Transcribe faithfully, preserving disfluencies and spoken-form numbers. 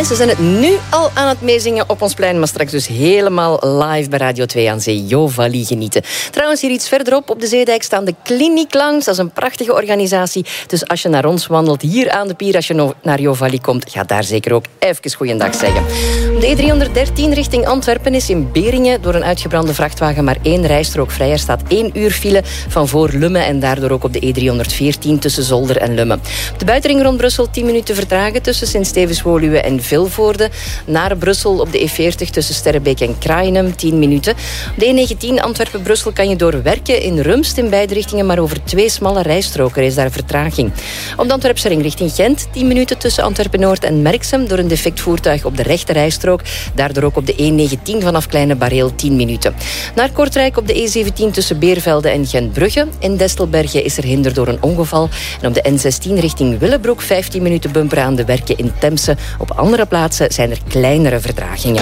Mensen zijn het nu al aan het meezingen op ons plein, maar straks dus helemaal live bij Radio twee aan zee. Jovali genieten. Trouwens, hier iets verderop op de Zeedijk staan de Klinieklangs. Dat is een prachtige organisatie. Dus als je naar ons wandelt, hier aan de pier, als je no- naar Jovali komt, ga daar zeker ook even goeiedag zeggen. De E driehonderddertien richting Antwerpen is in Beringen door een uitgebrande vrachtwagen maar één rijstrook vrij. Er staat één uur file van voor Lummen en daardoor ook op de E driehonderdveertien tussen Zolder en Lummen. Op de buitenring rond Brussel tien minuten vertragen tussen Sint-Stevens-Woluwe en Vilvoorde. Naar Brussel op de E veertig tussen Sterrebeek en Kraaienum, tien minuten. Op de E negentien Antwerpen-Brussel kan je doorwerken in Rumst in beide richtingen, maar over twee smalle rijstroken is daar vertraging. Op de Antwerpse ring richting Gent, tien minuten tussen Antwerpen-Noord en Merksem door een defect voertuig op de rechte rijstrook. Daardoor ook op de E negentien vanaf Kleine Bareel tien minuten. Naar Kortrijk op de E zeventien tussen Beervelde en Gentbrugge. In Destelbergen is er hinder door een ongeval. En op de N zestien richting Willebroek vijftien minuten bumper aan de werken in Temse. Op andere plaatsen zijn er kleinere vertragingen.